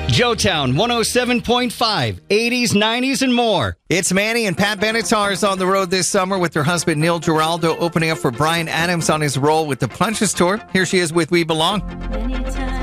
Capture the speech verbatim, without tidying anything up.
Joetown one oh seven point five, eighties, nineties, and more. It's Manny and Pat Benatar's on the road this summer with their husband Neil Giraldo opening up for Bryan Adams on his role with the Punches Tour. Here she is with We Belong.